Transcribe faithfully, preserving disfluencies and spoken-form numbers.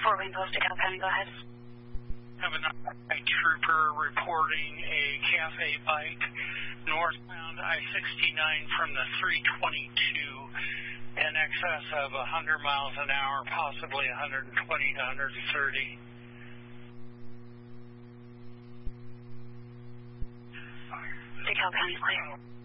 Fort Wayne Post, DeKalb County, go ahead. Have a trooper reporting a cafe bike northbound I sixty-nine from the three twenty-two in excess of one hundred miles an hour, possibly one twenty to one thirty. DeKalb County, clear.